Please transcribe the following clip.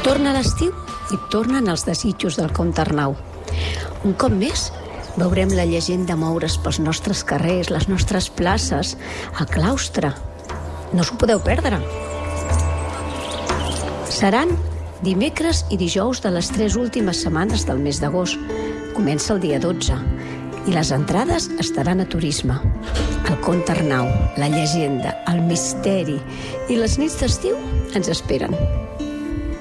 Torna l'estiu i tornen els desitjos del Comte Arnau. Un cop més, veurem la llegenda moure's pels nostres carrers, les nostres places, el claustre. No us ho podeu perdre. Seran dimecres i dijous de les 3 últimes setmanes del mes d'agost. Comença el dia 12 i les entrades estaran a turisme. El Comte Arnau, la llegenda, el misteri i les nits d'estiu ens esperen.